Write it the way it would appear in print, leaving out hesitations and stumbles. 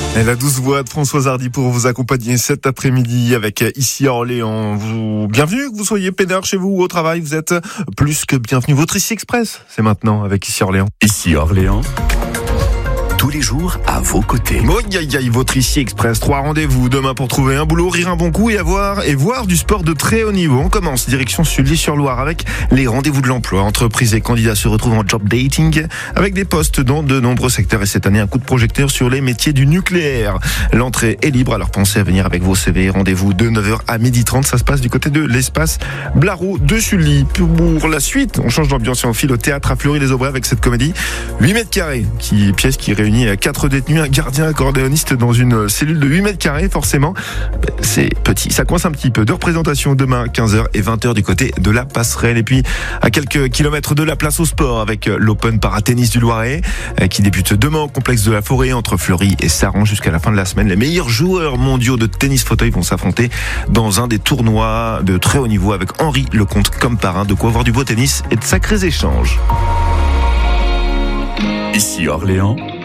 Et la douce voix de Françoise Hardy pour vous accompagner cet après-midi avec Ici à Orléans. Bienvenue, que vous soyez peinard chez vous ou au travail, vous êtes plus que bienvenue. Votre Ici Express, c'est maintenant avec Ici à Orléans. Ici Orléans, tous les jours à vos côtés. Votre Ici Express, 3 rendez-vous demain pour trouver un boulot, rire un bon coup et voir du sport de très haut niveau. On commence direction Sully-sur-Loire avec les rendez-vous de l'emploi. Entreprises et candidats se retrouvent en job dating avec des postes dans de nombreux secteurs et cette année un coup de projecteur sur les métiers du nucléaire. L'entrée est libre, alors pensez à venir avec vos CV. Rendez-vous de 9h à 12h30, ça se passe du côté de l'espace Blaro de Sully. Pour la suite, on change d'ambiance et on file au théâtre à Fleury-les-Aubrais avec cette comédie 8 mètres carrés, pièce qui réunit 4 détenus, un gardien accordéoniste dans une cellule de 8 mètres carrés, forcément. C'est petit, ça coince un petit peu. De représentation demain, 15h et 20h du côté de la Passerelle. Et puis, à quelques kilomètres de la place au sport avec l'Open Para-Tennis du Loiret, qui débute demain au complexe de la Forêt entre Fleury et Saran jusqu'à la fin de la semaine. Les meilleurs joueurs mondiaux de tennis fauteuil vont s'affronter dans un des tournois de très haut niveau avec Henri Lecomte comme parrain. De quoi avoir du beau tennis et de sacrés échanges. Ici Orléans,